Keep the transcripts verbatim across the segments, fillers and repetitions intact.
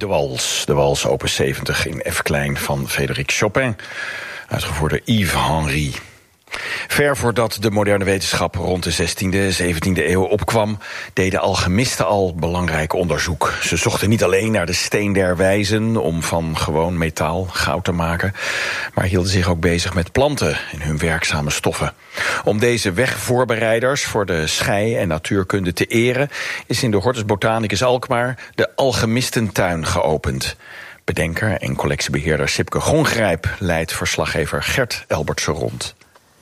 De Wals, de Wals opus zeventig in F klein van Frédéric Chopin, uitgevoerd door Yves Henry. Ver voordat de moderne wetenschap rond de zestiende, zeventiende eeuw opkwam, deden alchemisten al belangrijk onderzoek. Ze zochten niet alleen naar de steen der wijzen om van gewoon metaal goud te maken, maar hielden zich ook bezig met planten en hun werkzame stoffen. Om deze wegvoorbereiders voor de schei- en natuurkunde te eren, is in de Hortus Botanicus Alkmaar de Alchemistentuin geopend. Bedenker en collectiebeheerder Sipke Gongrijp leidt verslaggever Gert Elbertse rond.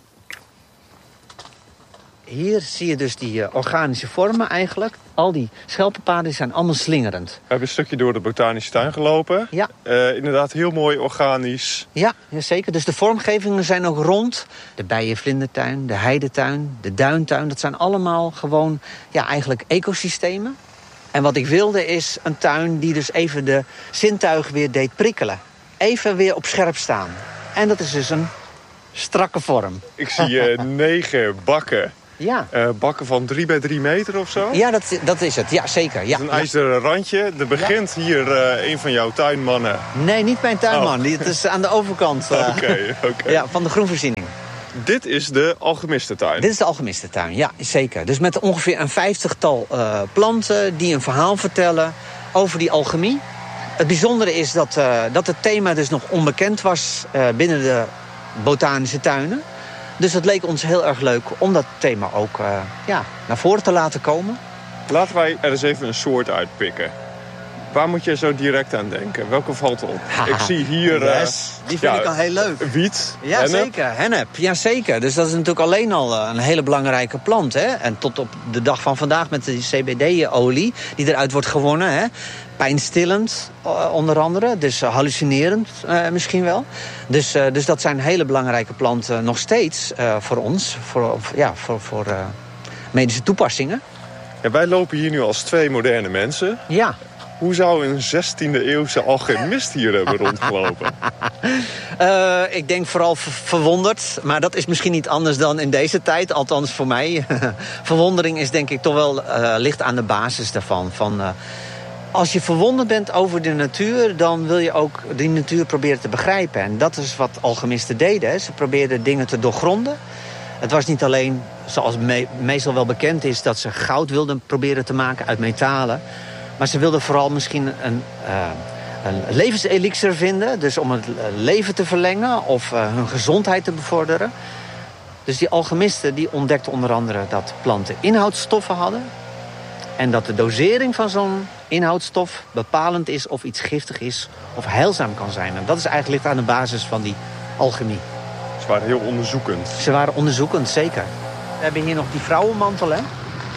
Hier zie je dus die uh, organische vormen eigenlijk. Al die schelpenpaden zijn allemaal slingerend. We hebben een stukje door de botanische tuin gelopen. Ja. Uh, inderdaad heel mooi organisch. Ja, zeker. Dus de vormgevingen zijn ook rond. De bijenvlindertuin, de heidetuin, de duintuin. Dat zijn allemaal gewoon ja, eigenlijk ecosystemen. En wat ik wilde is een tuin die dus even de zintuigen weer deed prikkelen. Even weer op scherp staan. En dat is dus een strakke vorm. Ik zie uh, negen bakken. Ja. Uh, bakken van drie bij drie meter of zo? Ja, dat, dat is het. Ja, zeker. Ja. Een ijzeren randje. Er begint ja. hier uh, een van jouw tuinmannen. Nee, niet mijn tuinman. Oh. Het is aan de overkant uh, okay, okay. ja, van de groenvoorziening. Dit is de Alchemistentuin? Dit is de Alchemistentuin, ja, zeker. Dus met ongeveer een vijftigtal uh, planten die een verhaal vertellen over die alchemie. Het bijzondere is dat, uh, dat het thema dus nog onbekend was uh, binnen de botanische tuinen. Dus het leek ons heel erg leuk om dat thema ook uh, ja, naar voren te laten komen. Laten wij er eens even een soort uitpikken. Waar moet je zo direct aan denken? Welke valt op? Haha, ik zie hier... Uh, yes, die vind ja, ik al heel leuk. Wiet, Ja, hennep. zeker. Hennep, ja zeker. Dus dat is natuurlijk alleen al een hele belangrijke plant. Hè? En tot op de dag van vandaag met de C B D-olie die eruit wordt gewonnen. Hè? Pijnstillend, onder andere. Dus uh, hallucinerend uh, misschien wel. Dus, uh, dus dat zijn hele belangrijke planten nog steeds uh, voor ons. Voor, ja, voor, voor uh, medische toepassingen. Ja, wij lopen hier nu als twee moderne mensen. Ja. Hoe zou een zestiende eeuwse alchemist hier hebben rondgelopen? Uh, ik denk vooral ver- verwonderd. Maar dat is misschien niet anders dan in deze tijd. Althans voor mij. Verwondering is denk ik toch wel uh, ligt aan de basis daarvan. Van, uh, als je verwonderd bent over de natuur, dan wil je ook die natuur proberen te begrijpen. En dat is wat alchemisten deden. Hè. Ze probeerden dingen te doorgronden. Het was niet alleen, zoals me- meestal wel bekend is, dat ze goud wilden proberen te maken uit metalen. Maar ze wilden vooral misschien een, uh, een levenselixer vinden. Dus om het leven te verlengen of uh, hun gezondheid te bevorderen. Dus die alchemisten die ontdekten onder andere dat planten inhoudstoffen hadden. En dat de dosering van zo'n inhoudstof bepalend is of iets giftig is of heilzaam kan zijn. En dat is eigenlijk ligt aan de basis van die alchemie. Ze waren heel onderzoekend. Ze waren onderzoekend, zeker. We hebben hier nog die vrouwenmantel, hè?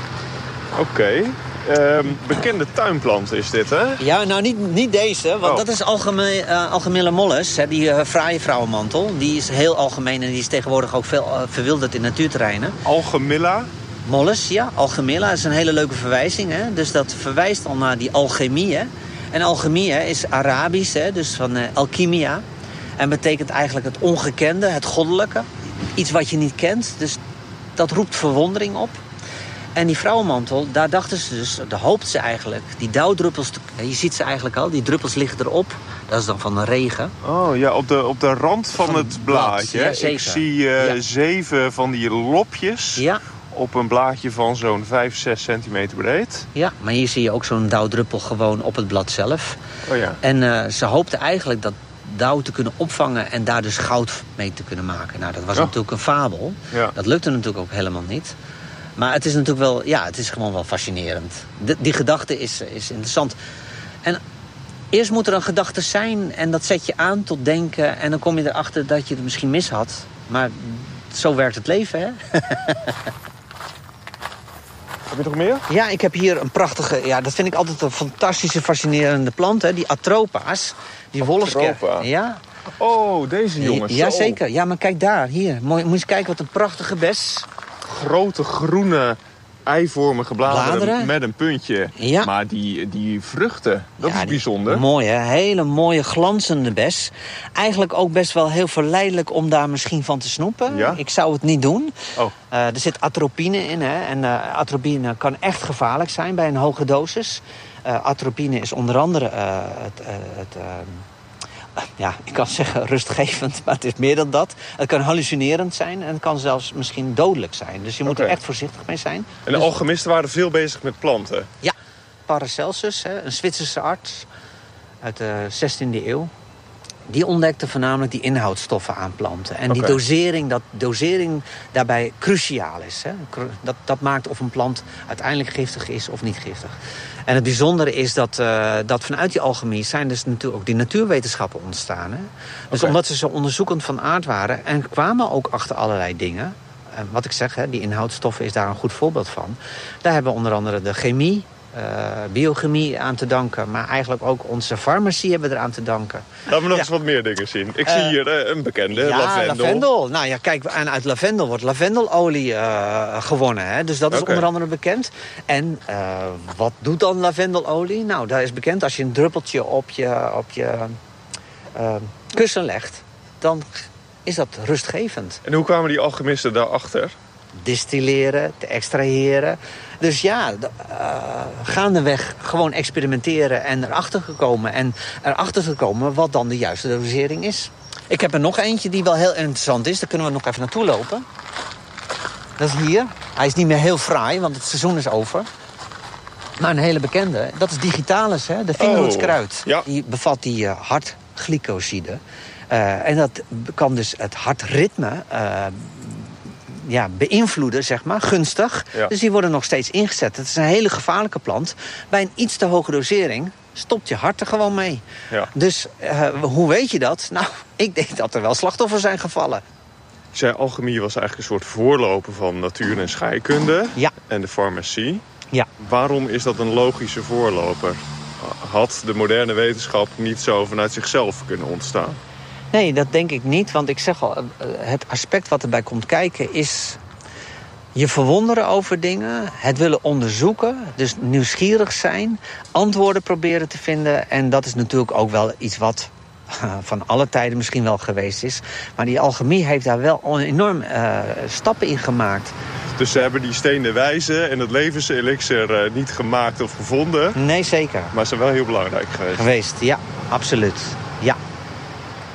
Oké. Okay. Um, bekende tuinplant is dit, hè? Ja, nou niet, niet deze, want oh. dat is algemeen, uh, algemene molles. Hè, die uh, fraaie vrouwenmantel. Die is heel algemeen en die is tegenwoordig ook veel uh, verwilderd in natuurterreinen. Algemilla? Molles, ja. Algemilla is een hele leuke verwijzing. Hè? Dus dat verwijst al naar die alchemie. Hè? En alchemie hè, is Arabisch, hè? Dus van uh, alchimia. En betekent eigenlijk het ongekende, het goddelijke. Iets wat je niet kent. Dus dat roept verwondering op. En die vrouwenmantel, daar dachten ze dus, daar hoopten ze eigenlijk, die dauwdruppels, te, je ziet ze eigenlijk al, die druppels liggen erop. Dat is dan van de regen. Oh ja, op de, op de rand van, van het blaadje. Blad, ja, ik zie uh, ja. zeven van die lopjes ja. op een blaadje van zo'n vijf, zes centimeter breed. Ja, maar hier zie je ook zo'n dauwdruppel gewoon op het blad zelf. Oh ja. En uh, ze hoopten eigenlijk dat dauw te kunnen opvangen en daar dus goud mee te kunnen maken. Nou, dat was oh. natuurlijk een fabel. Ja. Dat lukte natuurlijk ook helemaal niet. Maar het is natuurlijk wel, ja, het is gewoon wel fascinerend. De, die gedachte is, is interessant. En eerst moet er een gedachte zijn en dat zet je aan tot denken. En dan kom je erachter dat je het misschien mis had. Maar zo werkt het leven, hè? Heb je nog meer? Ja, ik heb hier een prachtige, ja, dat vind ik altijd een fantastische, fascinerende plant, hè. Die atropa's, die wolfskerk. Ja. Oh, deze jongens. Ja, zeker. Ja, maar kijk daar, hier. Moet je eens kijken wat een prachtige bes. Grote groene eivormige bladeren, bladeren met een puntje. Ja. Maar die, die vruchten, dat ja, is die, bijzonder. Mooi, hè? Hele mooie glanzende bes. Eigenlijk ook best wel heel verleidelijk om daar misschien van te snoepen. Ja? Ik zou het niet doen. Oh. Uh, er zit atropine in, hè? En uh, atropine kan echt gevaarlijk zijn bij een hoge dosis. Uh, atropine is onder andere uh, het... Uh, het uh, ja, ik kan zeggen rustgevend, maar het is meer dan dat. Het kan hallucinerend zijn en het kan zelfs misschien dodelijk zijn. Dus je moet okay. er echt voorzichtig mee zijn. En de dus... alchemisten waren veel bezig met planten? Ja, Paracelsus, hè, een Zwitserse arts uit de zestiende eeuw... die ontdekte voornamelijk die inhoudstoffen aan planten. En okay. die dosering, dat dosering daarbij cruciaal is. Hè. Dat, dat maakt of een plant uiteindelijk giftig is of niet giftig. En het bijzondere is dat, uh, dat vanuit die alchemie zijn dus natuurlijk ook die natuurwetenschappen ontstaan. Hè? Dus okay. omdat ze zo onderzoekend van aard waren en kwamen ook achter allerlei dingen. En wat ik zeg, hè, die inhoudstoffen is daar een goed voorbeeld van. Daar hebben we onder andere de chemie, uh, biochemie aan te danken. Maar eigenlijk ook onze farmacie hebben we eraan te danken. Laten we nog ja. eens wat meer dingen zien. Ik uh, zie hier uh, een bekende, ja, lavendel. lavendel. Nou ja, kijk, en uit lavendel wordt lavendelolie uh, gewonnen. Hè? Dus dat is okay. onder andere bekend. En uh, wat doet dan lavendelolie? Nou, dat is bekend. Als je een druppeltje op je, op je uh, kussen legt, dan is dat rustgevend. En hoe kwamen die alchemisten daarachter? Distilleren, te extraheren. Dus ja, uh, gaandeweg gewoon experimenteren en erachter gekomen. En erachter gekomen wat dan de juiste dosering is. Ik heb er nog eentje die wel heel interessant is. Daar kunnen we nog even naartoe lopen. Dat is hier. Hij is niet meer heel fraai, want het seizoen is over. Maar een hele bekende, dat is digitalis, hè? De vingerhoedskruid. Oh, ja. Die bevat die uh, hartglycoside. Uh, en dat kan dus het hartritme uh, ja, beïnvloeden, zeg maar, gunstig. Ja. Dus die worden nog steeds ingezet. Het is een hele gevaarlijke plant. Bij een iets te hoge dosering stopt je hart er gewoon mee. Ja. Dus uh, hoe weet je dat? Nou, ik denk dat er wel slachtoffers zijn gevallen. Je zei, alchemie was eigenlijk een soort voorloper van natuur- en scheikunde. Ja. En de farmacie. Ja. Waarom is dat een logische voorloper? Had de moderne wetenschap niet zo vanuit zichzelf kunnen ontstaan? Nee, dat denk ik niet. Want ik zeg al, het aspect wat erbij komt kijken is je verwonderen over dingen, het willen onderzoeken, dus nieuwsgierig zijn, antwoorden proberen te vinden. En dat is natuurlijk ook wel iets wat van alle tijden misschien wel geweest is. Maar die alchemie heeft daar wel enorm uh, stappen in gemaakt. Dus ze hebben die stenen wijze en het levenselixer uh, niet gemaakt of gevonden? Nee, zeker. Maar ze zijn wel heel belangrijk geweest. Geweest, ja, absoluut.